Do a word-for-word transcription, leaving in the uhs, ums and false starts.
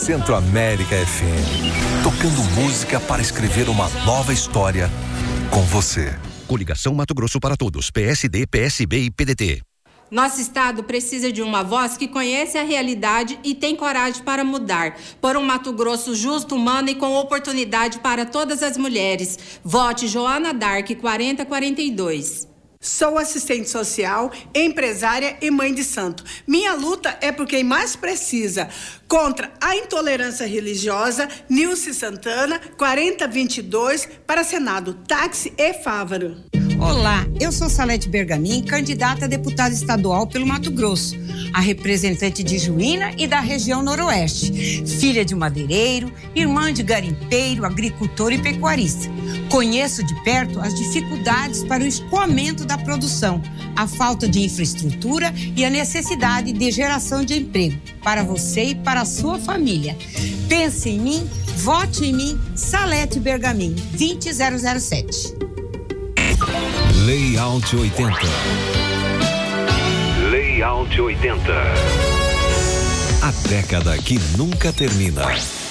Centro América F M. Tocando música para escrever uma nova história com você. Coligação Mato Grosso para Todos, P S D, P S B e P D T. Nosso estado precisa de uma voz que conhece a realidade e tem coragem para mudar. Por um Mato Grosso justo, humano e com oportunidade para todas as mulheres. Vote Joana Dark, quarenta quarenta e dois. Sou assistente social, empresária e mãe de santo. Minha luta é por quem mais precisa. Contra a intolerância religiosa, Nilce Santana, quarenta vinte e dois, para Senado, Táxi e Fávaro. Olá, eu sou Salete Bergamin, candidata a deputada estadual pelo Mato Grosso, a representante de Juína e da região noroeste, filha de madeireiro, irmã de garimpeiro, agricultor e pecuarista. Conheço de perto as dificuldades para o escoamento da produção, a falta de infraestrutura e a necessidade de geração de emprego para você e para a sua família. Pense em mim, vote em mim, Salete Bergamin, vinte zero zero sete. Layout oitenta. Layout oitenta. A década que nunca termina.